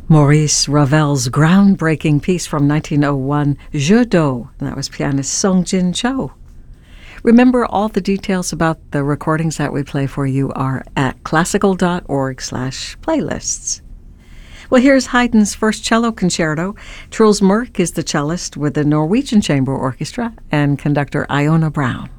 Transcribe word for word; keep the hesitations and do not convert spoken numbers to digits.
Maurice Ravel's groundbreaking piece from nineteen oh one, Jeu d'eau, and that was pianist Song Jin Cho. Remember, all the details about the recordings that we play for you are at classical.org slash playlists. Well, here's Haydn's first cello concerto. Truls Mørk is the cellist with the Norwegian Chamber Orchestra and conductor Iona Brown.